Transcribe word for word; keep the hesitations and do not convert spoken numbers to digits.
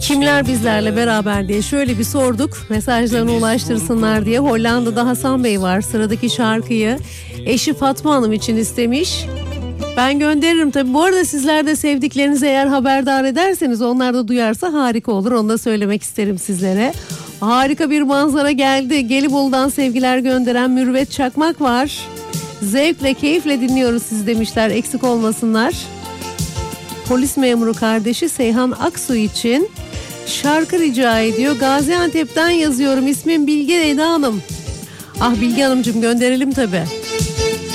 Kimler bizlerle beraber diye şöyle bir sorduk. Mesajlarını ulaştırsınlar diye. Hollanda'da Hasan Bey var. Sıradaki şarkıyı eşi Fatma Hanım için istemiş. Ben gönderirim tabii. Bu arada sizler de sevdiklerinizi eğer haberdar ederseniz, onlar da duyarsa harika olur. Onu da söylemek isterim sizlere. Harika bir manzara geldi. Gelibolu'dan sevgiler gönderen Mürvet Çakmak var. Zevkle, keyifle dinliyoruz siz demişler. Eksik olmasınlar. Polis memuru kardeşi Seyhan Aksu için şarkı rica ediyor. Gaziantep'ten yazıyorum. İsmim Bilge Eda Hanım. Ah Bilge Hanımcığım, gönderelim tabii.